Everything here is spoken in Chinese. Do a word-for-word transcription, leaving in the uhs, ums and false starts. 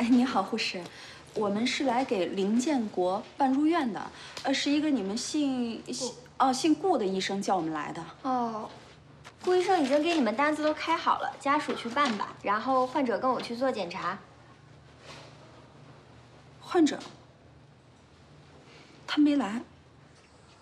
哎，你好，护士，我们是来给林建国办入院的，呃，是一个你们姓姓哦姓顾的医生叫我们来的。 哦，顾医生已经给你们单子都开好了，家属去办吧，然后患者跟我去做检查。 患者，他没来。